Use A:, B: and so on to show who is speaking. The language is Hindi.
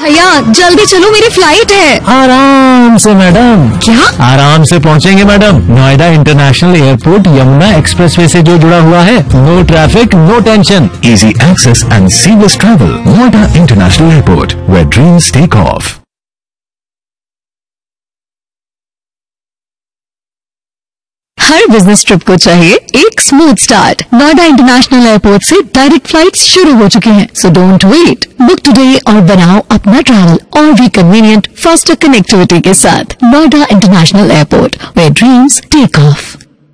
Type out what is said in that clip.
A: भैया जल्दी चलो, मेरी फ्लाइट है।
B: आराम से मैडम।
A: क्या?
B: आराम से पहुंचेंगे madam. Noida international airport Yamuna expressway से जो जुड़ा हुआ है। No traffic, no tension, easy access and seamless travel. Noida international airport, where dreams take off.
A: Her business trip को चाहिए एक smooth start. Noida international airport से डायरेक्ट फ्लाइट्स शुरू हो चुकी हैं, so don't wait. Book today और बनाओ अपना ट्रैवल और भी कन्वीनियंट, फास्टर कनेक्टिविटी के साथ। Noida international airport, where dreams take off.